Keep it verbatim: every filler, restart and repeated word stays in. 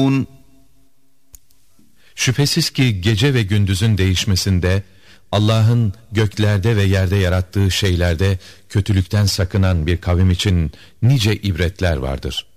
Şüphesiz ki gece ve gündüzün değişmesinde, Allah'ın göklerde ve yerde yarattığı şeylerde kötülükten sakınan bir kavim için nice ibretler vardır.